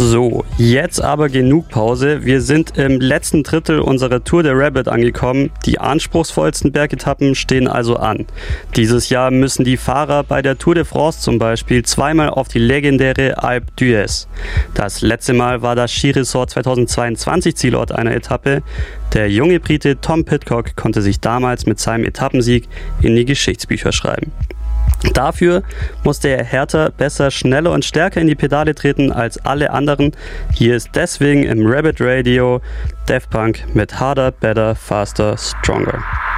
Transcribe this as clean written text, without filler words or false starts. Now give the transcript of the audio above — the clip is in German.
So, jetzt aber genug Pause. Wir sind im letzten Drittel unserer Tour de Rabbit angekommen. Die anspruchsvollsten Bergetappen stehen also an. Dieses Jahr müssen die Fahrer bei der Tour de France zum Beispiel zweimal auf die legendäre Alpe d'Huez. Das letzte Mal war das Skiresort 2022 Zielort einer Etappe. Der junge Brite Tom Pidcock konnte sich damals mit seinem Etappensieg in die Geschichtsbücher schreiben. Dafür musste er härter, besser, schneller und stärker in die Pedale treten als alle anderen. Hier ist deswegen im Rabbit Radio Daft Punk mit Harder, Better, Faster, Stronger.